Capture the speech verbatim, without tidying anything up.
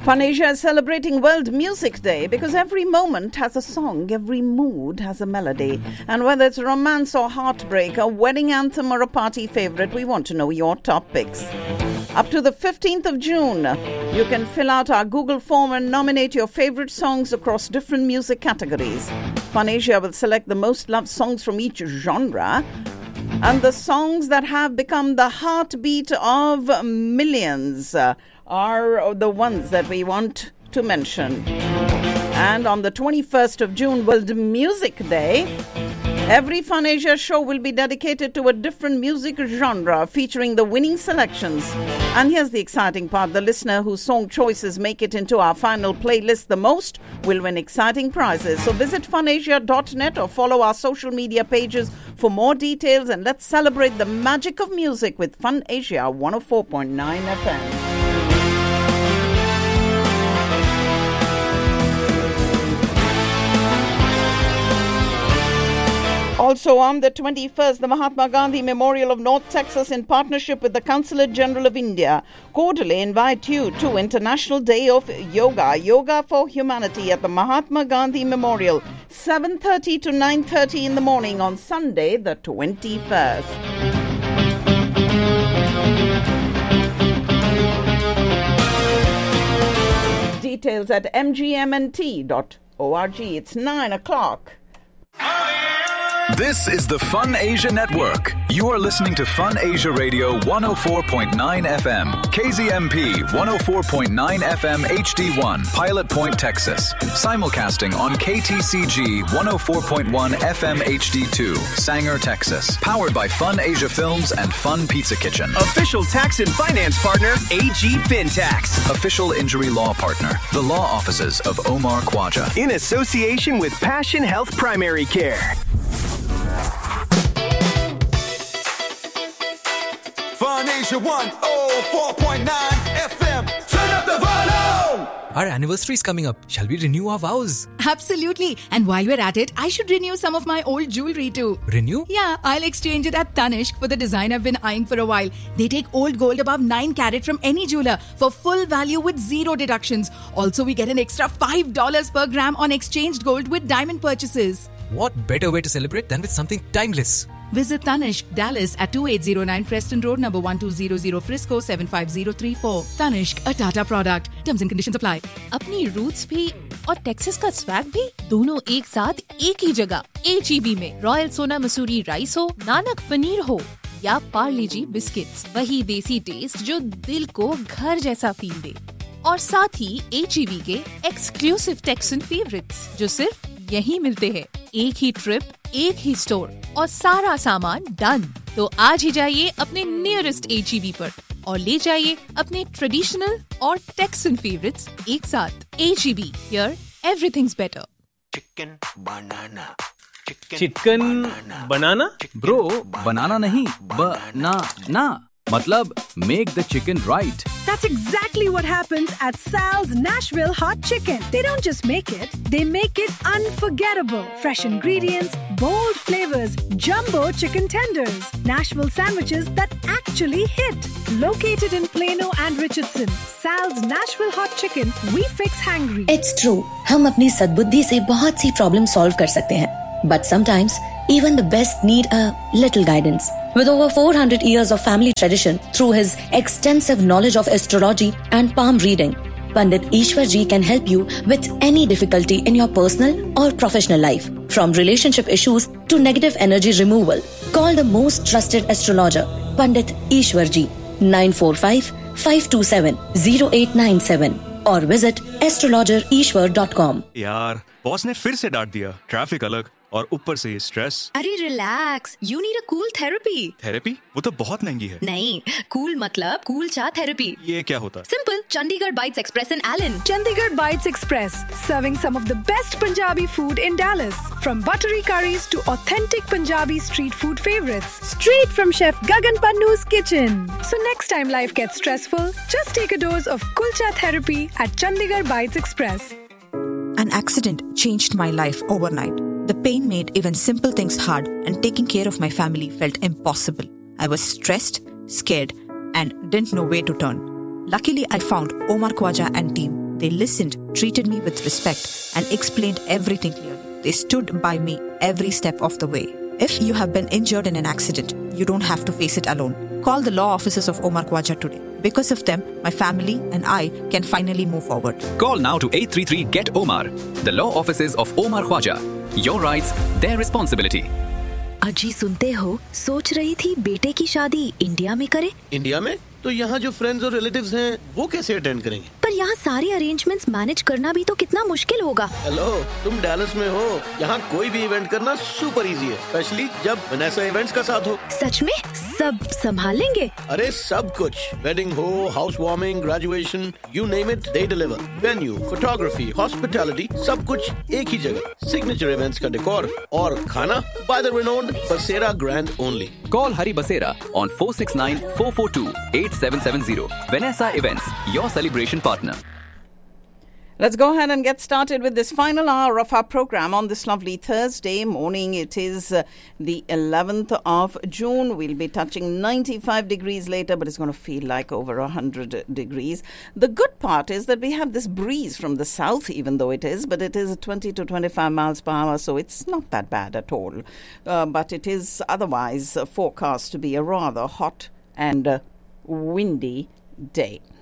Fun Asia is celebrating World Music Day because every moment has a song, every mood has a melody. And whether it's romance or heartbreak, a wedding anthem or a party favorite, we want to know your top picks. Up to the fifteenth of June, you can fill out our Google form and nominate your favorite songs across different music categories. Fun Asia will select the most loved songs from each genre and the songs that have become the heartbeat of millions are the ones that we want to mention. And on the twenty-first of June, World Music Day, every Fun Asia show will be dedicated to a different music genre featuring the winning selections. And here's the exciting part. The listener whose song choices make it into our final playlist the most will win exciting prizes. So visit fun asia dot net or follow our social media pages for more details. And let's celebrate the magic of music with Fun Asia one oh four point nine F M. Also on the twenty-first, the Mahatma Gandhi Memorial of North Texas, in partnership with the Consulate General of India, cordially invite you to International Day of Yoga, Yoga for Humanity at the Mahatma Gandhi Memorial, seven thirty to nine thirty in the morning on Sunday, the twenty-first. Details at m g m n t dot org. It's nine o'clock. This is the Fun Asia Network. You are listening to Fun Asia Radio one oh four point nine F M, K Z M P one oh four point nine F M H D one, Pilot Point, Texas. Simulcasting on K T C G one oh four point one F M H D two, Sanger, Texas. Powered by Fun Asia Films and Fun Pizza Kitchen. Official tax and finance partner, A G FinTax. Official injury law partner, the law offices of Omar Khwaja. In association with Passion Health Primary Care. Fun Asia one oh four point nine F M. Turn up the volume! Our anniversary is coming up. Shall we renew our vows? Absolutely. And while we're at it, I should renew some of my old jewelry too. Renew? Yeah, I'll exchange it at Tanishq for the design I've been eyeing for a while. They take old gold above nine carat from any jeweler for full value with zero deductions. Also, we get an extra five dollars per gram on exchanged gold with diamond purchases. What better way to celebrate than with something timeless? Visit Tanishq, Dallas at twenty-eight oh nine Preston Road, number one two zero zero, Frisco seven five zero three four. Tanishq, a Tata product. Terms and conditions apply. अपनी roots भी और Texas का swag भी दोनों एक साथ एक ही जगह H E B में रॉयल सोना मसूरी राइस हो, नानक पनीर हो या पार्ले जी बिस्किट्स, वही देसी टेस्ट जो दिल को घर जैसा फील दे। और साथ ही H E B के एक्सक्लूसिव टेक्सन फेवरेट्स जो सिर्फ यहीं मिलते हैं। एक ही ट्रिप, एक ही स्टोर और सारा सामान डन। तो आज ही जाइए अपने नियरेस्ट H E B पर और ले जाइए अपने ट्रेडिशनल और टेक्सन फेवरेट्स एक साथ। H E B, here everything's better. Chicken banana. Chicken banana? Bro, बनाना नहीं, बनाना. मतलब make the chicken right. That's exactly what happens at Sal's Nashville Hot Chicken. They don't just make it, they make it unforgettable. Fresh ingredients, bold flavors, jumbo chicken tenders, Nashville sandwiches that actually hit. Located in Plano and Richardson, Sal's Nashville Hot Chicken, we fix hangry. It's true. हम अपनी सद्बुद्धि से बहुत सी problem solve कर सकते हैं. But sometimes, even the best need a little guidance. With over four hundred years of family tradition through his extensive knowledge of astrology and palm reading, Pandit Ishwar Ji can help you with any difficulty in your personal or professional life. From relationship issues to negative energy removal. Call the most trusted astrologer, Pandit Ishwar Ji, nine four five, five two seven, zero eight nine seven or visit astrologer ishwar dot com. यार, boss ने फिर से डांट दिया. Traffic अलग और ऊपर से स्ट्रेस. अरे relax, you need a cool therapy. Therapy? वो तो बहुत महंगी है. नहीं, कूल मतलब कूल चा थेरेपी. ये क्या होता है? Simple, Chandigarh bytes express in Elon. Chandigarh Bites Express, serving some of the best Punjabi food in Dallas. From buttery curries to authentic Punjabi street food favorites. Straight from Chef Gagan Pannu's kitchen. So next time life gets stressful, just take a dose of Kulcha therapy at Chandigarh Bites Express. An accident changed my life overnight. The pain made even simple things hard, and taking care of my family felt impossible. I was stressed, scared, and didn't know where to turn. Luckily, I found Omar Khwaja and team. They listened, treated me with respect, and explained everything clearly. They stood by me every step of the way. If you have been injured in an accident, you don't have to face it alone. Call the law offices of Omar Khwaja today. Because of them, my family and I can finally move forward. Call now to eight three three GET OMAR. The law offices of Omar Khwaja. Your rights, their responsibility. अजी सुनते हो, सोच रही थी बेटे की शादी India में करे। इंडिया में? तो यहाँ जो फ्रेंड्स और रिलेटिव्स हैं, वो कैसे अटेंड करेंगे? पर यहाँ सारे अरेंजमेंट्स मैनेज करना भी तो कितना मुश्किल होगा। हेलो, तुम डैलस में हो। यहाँ कोई भी इवेंट करना सुपर इजी है, स्पेशली जब वनेसा इवेंट्स का साथ हो। सच में? सब संभाल लेंगे? अरे सब कुछ, वेडिंग हो, house warming, graduation, you name it, they deliver. Venue, photography, hospitality, सब कुछ एक ही जगह। सिग्नेचर इवेंट्स का डेकोर और खाना बाय द रिनोन्ड बसेरा grand only. Call Hari Basera on four six nine, four four two, eight seven seven zero. Vanessa Events, your celebration partner. Let's go ahead and get started with this final hour of our program on this lovely Thursday morning. It is uh, the eleventh of June. We'll be touching ninety-five degrees later, but it's going to feel like over one hundred degrees. The good part is that we have this breeze from the south, even though it is, but it is twenty to twenty-five miles per hour, so it's not that bad at all. Uh, but it is otherwise uh, forecast to be a rather hot and uh, windy day.